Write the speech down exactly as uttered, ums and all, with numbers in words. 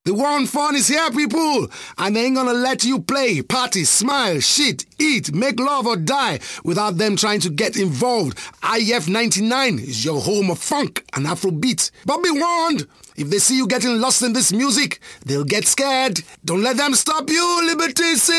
The war on fun is here, people, and they ain't gonna let you play, party, smile, shit, eat, make love or die without them trying to get involved. I F ninety-nine is your home of funk and Afrobeat. But be warned, if they see you getting lost in this music, they'll get scared. Don't let them stop you, Liberty City.